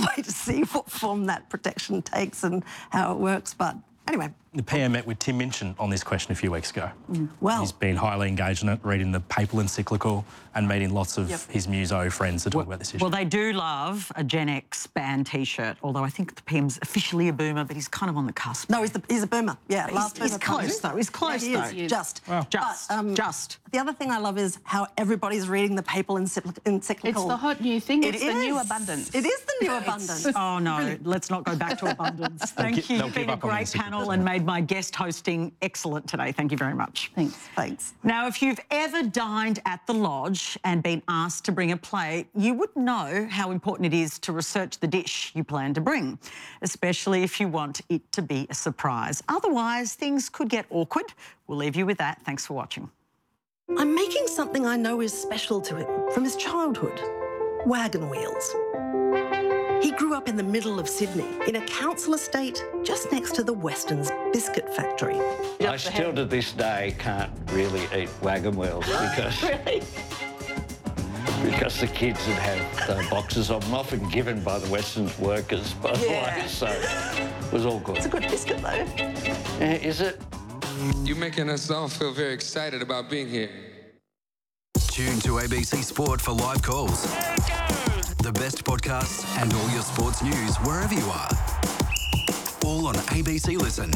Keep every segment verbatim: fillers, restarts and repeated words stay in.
wait to see what form that protection takes and how it works. But anyway. The P M met with Tim Minchin on this question a few weeks ago. Mm. Well, he's been highly engaged in it, reading the papal encyclical and meeting lots of yep. his muso friends to talk well, about this issue. Well, they do love a Gen X band T-shirt, although I think the P M's officially a boomer, but he's kind of on the cusp. No, he's, the, he's a boomer. Yeah, he's, last he's boomer close, though. He's close, yeah, though. he is. Just. Wow. Just. But, um, just. The other thing I love is how everybody's reading the papal encyclical. It's the hot new thing. It it's is. the new abundance. It is the new abundance. Oh, no, let's not go back to abundance. Thank you. You've been a great panel and made my guest hosting excellent today. Thank you very much. Thanks. Thanks. Now, if you've ever dined at the Lodge and been asked to bring a plate, you would know how important it is to research the dish you plan to bring, especially if you want it to be a surprise. Otherwise, things could get awkward. We'll leave you with that. Thanks for watching. I'm making something I know is special to him from his childhood, wagon wheels. He grew up in the middle of Sydney in a council estate just next to the Weston's biscuit factory. I still to this day can't really eat wagon wheels because, Really? because the kids that have the boxes of them often given by the Weston's workers, by the Yeah. way, so it was all good. It's a good biscuit, though. Uh, is it? You're making us all feel very excited about being here. Tune to A B C Sport for live calls. There it goes! The best podcasts and all your sports news wherever you are. All on A B C Listen.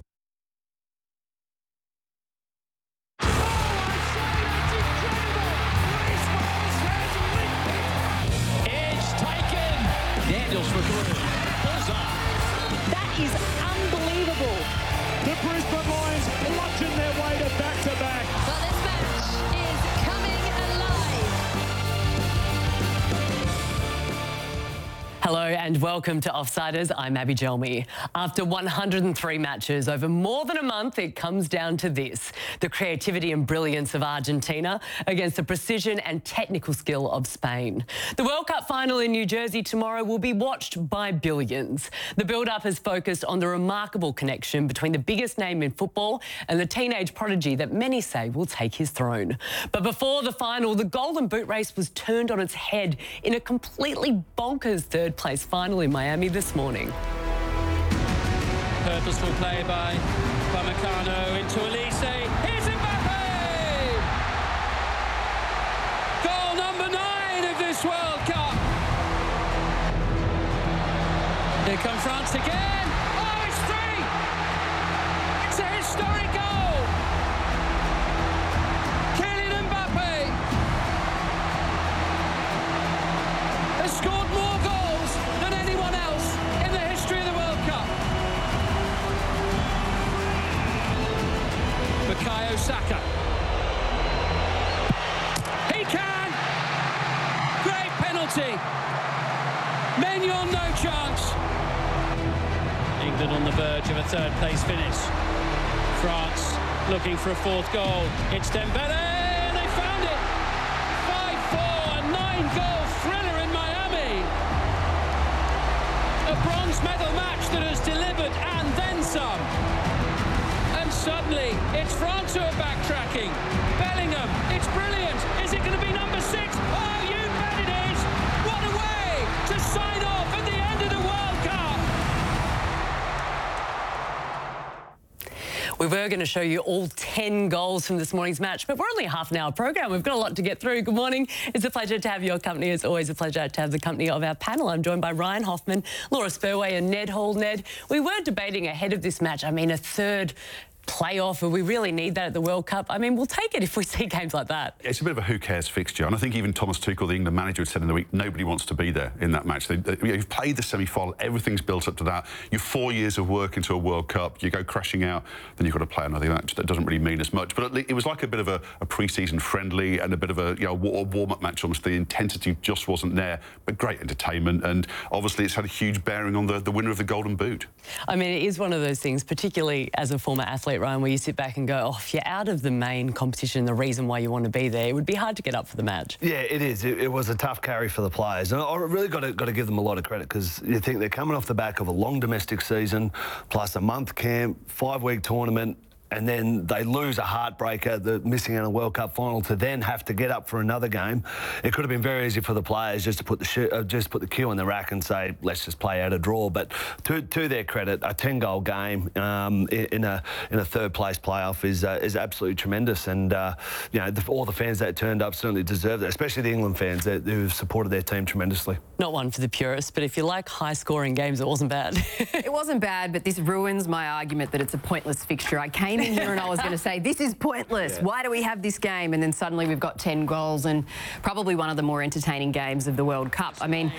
Daniels for three. Bullseye. That is unbelievable. The Brisbane Lions bludgeon their way to back-to-back. Well, this match is coming alive. Hello and welcome to Offsiders. I'm Abby Gelmy. After one hundred and three matches over more than a month, it comes down to this: the creativity and brilliance of Argentina against the precision and technical skill of Spain. The World Cup final in New Jersey tomorrow will be watched by billions. The build-up has focused on the remarkable connection between the biggest name in football and the teenage prodigy that many say will take his throne. But before the final, the Golden Boot race was turned on its head in a completely bonkers third place final in Miami this morning. Purposeful play by Upamecano into Elise. Here's Mbappe! Goal number nine of this World Cup. Here come France again. Oh, it's three! It's a historic goal! Kylian Mbappe has scored more goals than anyone else in the history of the World Cup. Bukayo Saka. He can! Great penalty. Maignan no chance. England on the verge of a third place finish. France looking for a fourth goal. It's Dembele and they found it. five four, a nine goal thriller in Miami. A bronze medal match that has delivered and then some. And suddenly, it's France who are backtracking. Bellingham, it's brilliant. Is it going to be number six? Oh, you bet it is. What a way to sign off at the end of the World Cup. We were going to show you all ten goals from this morning's match, but we're only a half an hour program. We've got a lot to get through. Good morning. It's a pleasure to have your company. It's always a pleasure to have the company of our panel. I'm joined by Ryan Hoffman, Laura Spurway and Ned Hall. Ned, we were debating ahead of this match. I mean, a third playoff, and we really need that at the World Cup. I mean, we'll take it if we see games like that. It's a bit of a who cares fixture, and I think even Thomas Tuchel, the England manager, had said in the week, nobody wants to be there in that match. They, they, you've played the semi-final, everything's built up to that. You're four years of work into a World Cup, you go crashing out, then you've got to play another match that doesn't really mean as much. But it was like a bit of a, a pre-season friendly and a bit of a, you know, a warm-up match almost. The intensity just wasn't there, but great entertainment, and obviously it's had a huge bearing on the, the winner of the Golden Boot. I mean, it is one of those things, particularly as a former athlete, Ryan, where you sit back and go, oh, if you're out of the main competition, the reason why you want to be there, it would be hard to get up for the match. Yeah, it is. It, it was a tough carry for the players. And I really got to, got to give them a lot of credit, because you think they're coming off the back of a long domestic season, plus a month camp, five-week tournament, and then they lose a heartbreaker, the missing out on a World Cup final, to then have to get up for another game. It could have been very easy for the players just to put the sh uh, just put the cue in the rack and say, let's just play out a draw. But to, to their credit, a ten-goal game um, in a in a third-place playoff is uh, is absolutely tremendous. And uh, you know, the, all the fans that turned up certainly deserved it, especially the England fans that, who've supported their team tremendously. Not one for the purists, but if you like high-scoring games, it wasn't bad. It wasn't bad, but this ruins my argument that it's a pointless fixture. I came in here and I was going to say, this is pointless. Yeah. Why do we have this game? And then suddenly we've got ten goals and probably one of the more entertaining games of the World Cup. I mean,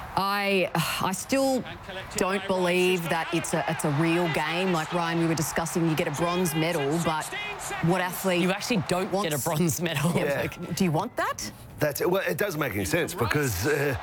I I still don't believe that it's a it's a real game. Like, Ryan, we were discussing, you get a bronze medal, but what athlete... You actually don't wants... get a bronze medal. Yeah. Like, do you want that? That's it. Well, it doesn't make any sense because... Uh,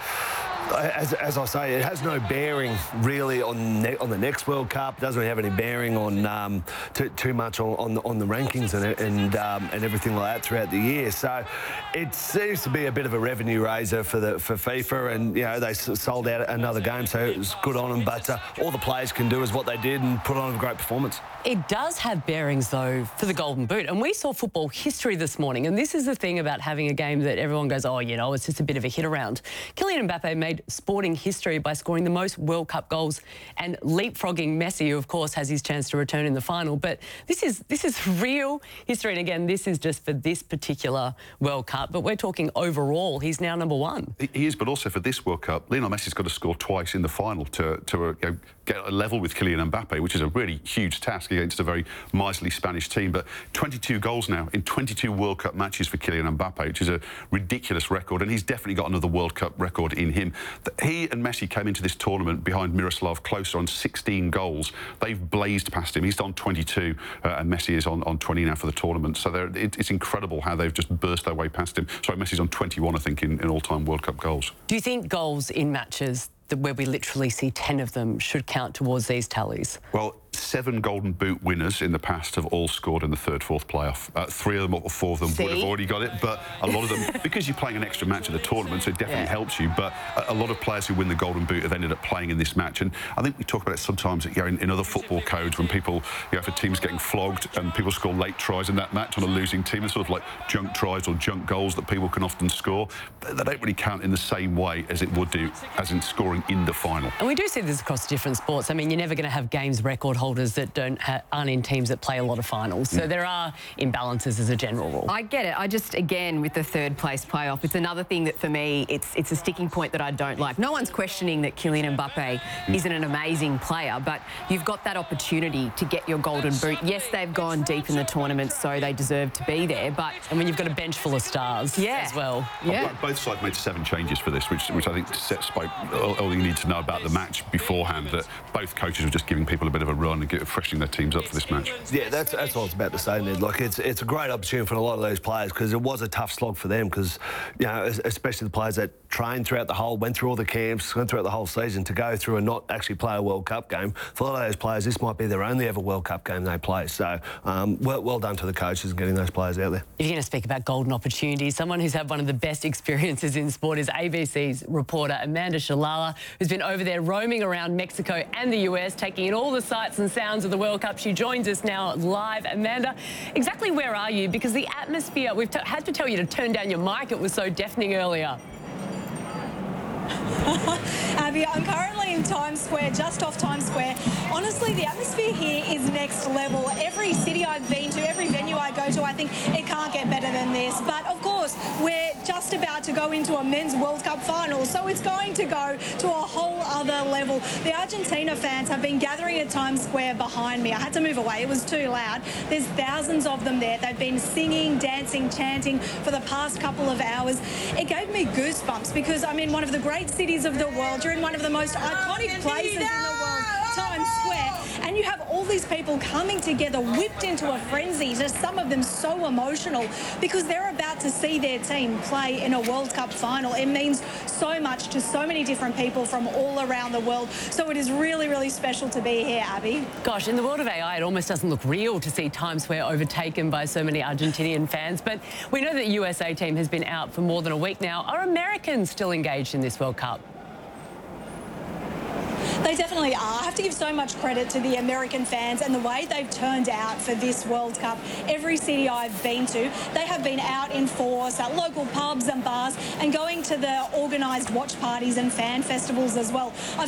As, as I say, it has no bearing really on ne on the next World Cup. It doesn't really have any bearing on um, too, too much on, on, on the rankings and and, um, and everything like that throughout the year. So it seems to be a bit of a revenue raiser for the for FIFA, and you know they sold out another game, so it was good on them. But uh, all the players can do is what they did and put on a great performance. It does have bearings, though, for the Golden Boot. And we saw football history this morning. And this is the thing about having a game that everyone goes, oh, you know, it's just a bit of a hit around. Kylian Mbappe made sporting history by scoring the most World Cup goals and leapfrogging Messi, who, of course, has his chance to return in the final. But this is this is real history. And again, this is just for this particular World Cup. But we're talking overall, he's now number one. He is, but also for this World Cup, Lionel Messi's got to score twice in the final to, to uh, you know, get a level with Kylian Mbappe, which is a really huge task against a very miserly Spanish team. But twenty-two goals now in twenty-two World Cup matches for Kylian Mbappe, which is a ridiculous record, and he's definitely got another World Cup record in him. He and Messi came into this tournament behind Miroslav Klose on sixteen goals. They've blazed past him. He's on twenty-two, uh, and Messi is on, on twenty now for the tournament. So it, it's incredible how they've just burst their way past him. Sorry, Messi's on twenty-one, I think, in, in all-time World Cup goals. Do you think goals in matches that where we literally see ten of them should count towards these tallies? Well, seven Golden Boot winners in the past have all scored in the third, fourth playoff. Uh, three of them or four of them See? would have already got it, but a lot of them, because you're playing an extra match of the tournament, so it definitely yeah. helps you, but a, a lot of players who win the Golden Boot have ended up playing in this match. And I think we talk about it sometimes, you know, in, in other football codes, when people, you know, if a team's getting flogged and people score late tries in that match on a losing team, it's sort of like junk tries or junk goals that people can often score. They, they don't really count in the same way as it would do, as in scoring in the final. And we do see this across different sports. I mean, you're never going to have games record holders that don't ha aren't in teams that play a lot of finals. So mm. there are imbalances as a general rule. I get it. I just, again, with the third place playoff, it's another thing that for me, it's it's a sticking point that I don't like. No one's questioning that Kylian Mbappe mm. isn't an amazing player, but you've got that opportunity to get your Golden Boot. Yes, they've gone deep in the tournament, so they deserve to be there, but... And when you've got a bench full of stars yeah. as well. Yeah. Both sides made seven changes for this, which, which I think sets all, all you need to know about the match beforehand, that both coaches were just giving people a bit of a run and get, freshening their teams up for this match. Yeah, that's that's what I was about to say, Ned. Like, it's it's a great opportunity for a lot of those players, because it was a tough slog for them, because, you know, especially the players that trained throughout the whole, went through all the camps, went throughout the whole season, to go through and not actually play a World Cup game. For a lot of those players, this might be their only ever World Cup game they play. So, um, well, well done to the coaches in getting those players out there. If you're going to speak about golden opportunities, someone who's had one of the best experiences in sport is A B C's reporter Amanda Shalala, who's been over there roaming around Mexico and the U S, taking in all the sights and sounds of the World Cup. She joins us now live. Amanda, exactly where are you? Because the atmosphere, we've t had to tell you to turn down your mic. It was so deafening earlier. Abby, I'm currently in Times Square, just off Times Square. Honestly, the atmosphere here is next level. Every city I've been to, every venue I go to, I think it can't get better than this. But of course, we're just about to go into a men's World Cup final, so it's going to go to a whole other level. The Argentina fans have been gathering at Times Square behind me. I had to move away, it was too loud. There's thousands of them there. They've been singing, dancing, chanting for the past couple of hours. It gave me goosebumps because I'm in one of the great cities of the world. You're in one of the most iconic places in the world, Times Square, and you have all these people coming together, whipped into a frenzy, just some of them so emotional because they're about to see their team play in a World Cup final. It means so much to so many different people from all around the world, so it is really, really special to be here, Abby. Gosh, in the world of A I, it almost doesn't look real to see Times Square overtaken by so many Argentinian fans, but we know that the U S A team has been out for more than a week now. Are Americans still engaged in this World Cup? They definitely are. I have to give so much credit to the American fans and the way they've turned out for this World Cup. Every city I've been to, they have been out in force at local pubs and bars and going to the organised watch parties and fan festivals as well. I've